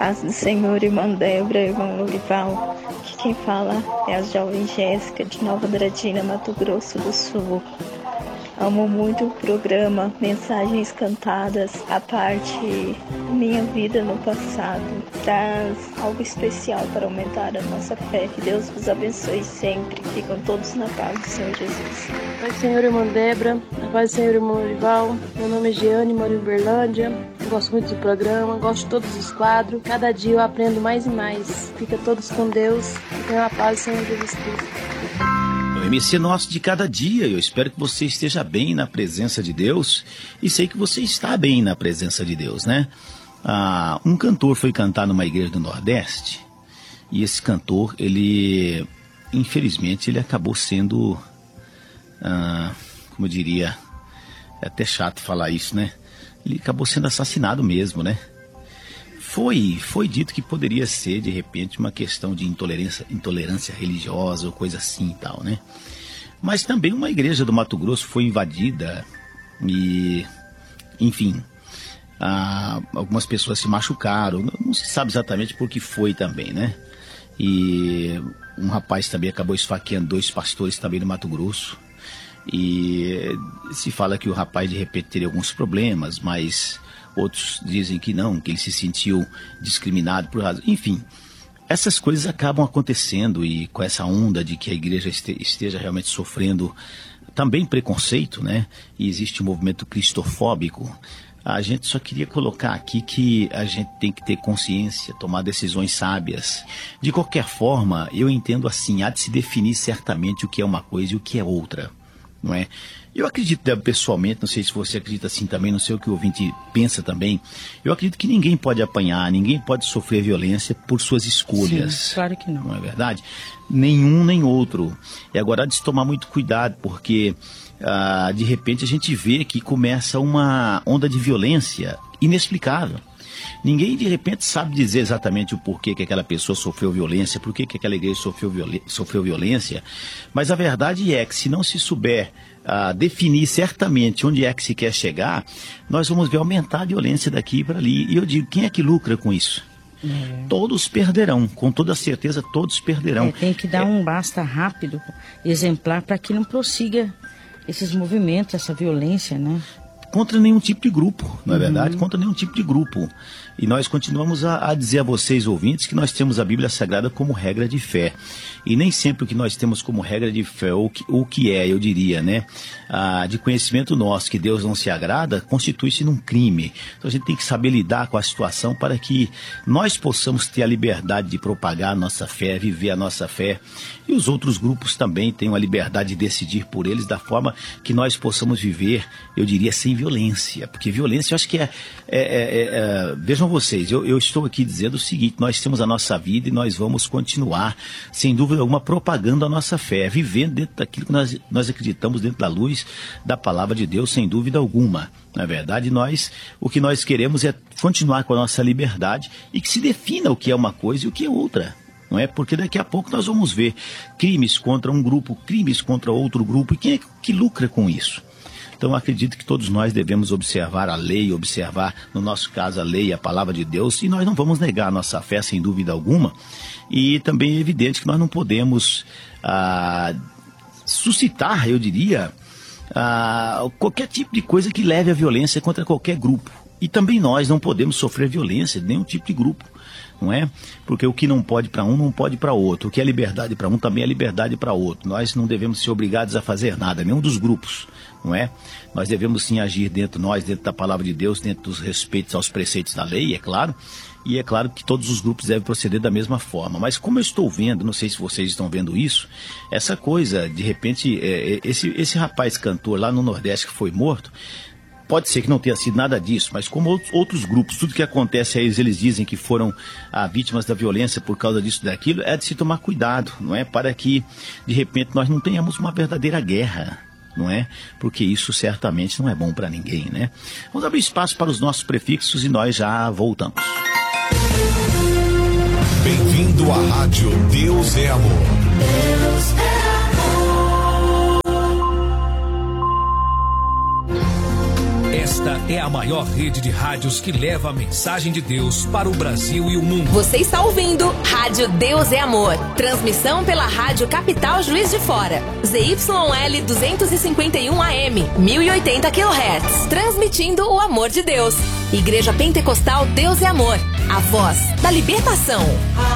Paz do Senhor, irmã Débora, irmão Lorival. Aqui quem fala é a jovem Jéssica, de Nova Andradina, Mato Grosso do Sul. Amo muito o programa Mensagens Cantadas. A parte da minha vida no passado traz algo especial para aumentar a nossa fé. Que Deus vos abençoe sempre. Ficam todos na paz do Senhor Jesus. Paz do Senhor, irmã Débora. Paz do Senhor, irmão Lorival. Meu nome é Jeane, moro em Uberlândia. Eu gosto muito do programa, gosto de todos os quadros. Cada dia eu aprendo mais e mais. Fica todos com Deus e tenham a paz do Senhor Jesus Cristo. O MC nosso de cada dia. Eu espero que você esteja bem na presença de Deus e sei que você está bem na presença de Deus, né? Um cantor foi cantar numa igreja do Nordeste e esse cantor, infelizmente, ele acabou sendo, como eu diria, é até chato falar isso, né? Ele acabou sendo assassinado mesmo, né? Foi dito que poderia ser, de repente, uma questão de intolerância religiosa ou coisa assim e tal, né? Mas também uma igreja do Mato Grosso foi invadida e, enfim, algumas pessoas se machucaram. Não se sabe exatamente por que foi também, né? E um rapaz também acabou esfaqueando 2 pastores também no Mato Grosso. E se fala que o rapaz, de repente, teria alguns problemas, mas outros dizem que não, que ele se sentiu discriminado por razão. Enfim, essas coisas acabam acontecendo e com essa onda de que a igreja esteja realmente sofrendo também preconceito, né? E existe um movimento cristofóbico. A gente só queria colocar aqui que a gente tem que ter consciência, tomar decisões sábias. De qualquer forma, eu entendo assim, há de se definir certamente o que é uma coisa e o que é outra, não é? Eu acredito, pessoalmente, não sei se você acredita assim também, não sei o que o ouvinte pensa também, eu acredito que ninguém pode apanhar, ninguém pode sofrer violência por suas escolhas. Sim, claro que não. Não é verdade? Nenhum nem outro. E agora há de se tomar muito cuidado, porque de repente a gente vê que começa uma onda de violência inexplicável. Ninguém de repente sabe dizer exatamente o porquê que aquela pessoa sofreu violência, por que aquela igreja sofreu violência, mas a verdade é que se não se souber definir certamente onde é que se quer chegar, nós vamos ver aumentar a violência daqui para ali. E eu digo, quem é que lucra com isso? Todos perderão, com toda certeza todos perderão. Tem que dar um basta rápido, exemplar, para que não prossiga esses movimentos, essa violência, né? Contra nenhum tipo de grupo, não é verdade? Contra nenhum tipo de grupo. E nós continuamos a dizer a vocês, ouvintes, que nós temos a Bíblia Sagrada como regra de fé. E nem sempre o que nós temos como regra de fé, o que é, eu diria, né? De conhecimento nosso, que Deus não se agrada, constitui-se num crime. Então a gente tem que saber lidar com a situação para que nós possamos ter a liberdade de propagar a nossa fé, viver a nossa fé. E os outros grupos também tenham a liberdade de decidir por eles da forma que nós possamos viver, eu diria, sem violência. Porque violência, eu acho que vejam vocês, eu estou aqui dizendo o seguinte, nós temos a nossa vida e nós vamos continuar, sem dúvida alguma, propagando a nossa fé, vivendo dentro daquilo que nós acreditamos, dentro da luz da palavra de Deus, sem dúvida alguma. Na verdade, o que nós queremos é continuar com a nossa liberdade e que se defina o que é uma coisa e o que é outra. Não é? Porque daqui a pouco nós vamos ver crimes contra um grupo, crimes contra outro grupo, e quem é que lucra com isso? Então, acredito que todos nós devemos observar a lei, observar, no nosso caso, a lei, a palavra de Deus, e nós não vamos negar a nossa fé, sem dúvida alguma. E também é evidente que nós não podemos suscitar, eu diria, qualquer tipo de coisa que leve à violência contra qualquer grupo. E também nós não podemos sofrer violência de nenhum tipo de grupo. Não é? Porque o que não pode para um, não pode para outro. O que é liberdade para um, também é liberdade para outro. Nós não devemos ser obrigados a fazer nada, nenhum dos grupos, não é? Nós devemos sim agir dentro da palavra de Deus, dentro dos respeitos aos preceitos da lei, é claro. E é claro que todos os grupos devem proceder da mesma forma. Mas como eu estou vendo, não sei se vocês estão vendo isso, essa coisa, de repente, esse rapaz cantor lá no Nordeste que foi morto, pode ser que não tenha sido nada disso, mas como outros grupos, tudo que acontece a eles dizem que foram vítimas da violência por causa disso e daquilo, é de se tomar cuidado, não é? Para que, de repente, nós não tenhamos uma verdadeira guerra, não é? Porque isso certamente não é bom para ninguém, né? Vamos abrir espaço para os nossos prefixos e nós já voltamos. Bem-vindo à Rádio Deus é Amor. Deus é Esta é a maior rede de rádios que leva a mensagem de Deus para o Brasil e o mundo. Você está ouvindo Rádio Deus é Amor. Transmissão pela Rádio Capital Juiz de Fora. ZYL 251 AM, 1080 kHz. Transmitindo o amor de Deus. Igreja Pentecostal Deus é Amor. A voz da libertação.